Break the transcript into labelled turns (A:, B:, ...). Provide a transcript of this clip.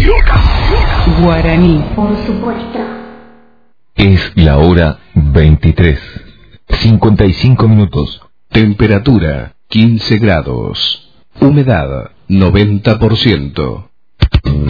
A: Guaraní.
B: Por supuesto.
C: Es la hora 23:55 minutos.
D: Temperatura 15 grados. Humedad 90%.